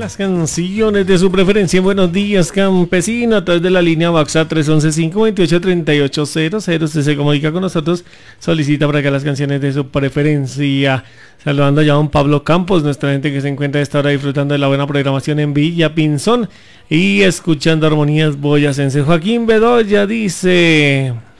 las canciones de su preferencia. Buenos días, campesino, a través de la línea WhatsApp 311-528-3800. Usted se comunica con nosotros, solicita para acá las canciones de su preferencia. Saludando ya a don Pablo Campos, nuestra gente que se encuentra a esta hora disfrutando de la buena programación en Villa Pinzón y escuchando armonías boyacenses. Joaquín Bedoya dice: